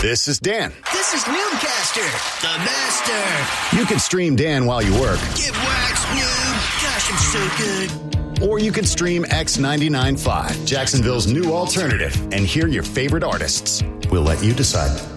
This is Dan. This is Noobcaster, the master. You can stream Dan while you work. Get waxed, noob. Gosh, I'm so good. Or you can stream X99.5, Jacksonville's new alternative, and hear your favorite artists. We'll let you decide.